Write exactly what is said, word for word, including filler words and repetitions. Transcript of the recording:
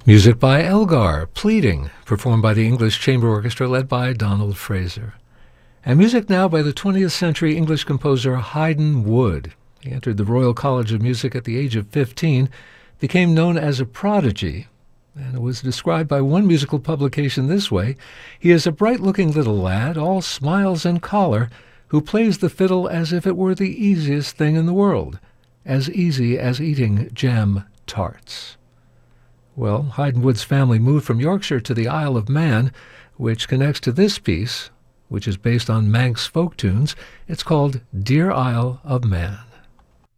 Music by Elgar, Pleading, performed by the English Chamber Orchestra led by Donald Fraser. And music now by the twentieth century English composer Haydn Wood. He entered the Royal College of Music at the age of fifteen, became known as a prodigy, and it was described by one musical publication this way: he is a bright-looking little lad, all smiles and collar, who plays the fiddle as if it were the easiest thing in the world, as easy as eating jam tarts. Well, Haydn Wood's family moved from Yorkshire to the Isle of Man, which connects to this piece, which is based on Manx folk tunes. It's called Dear Isle of Man.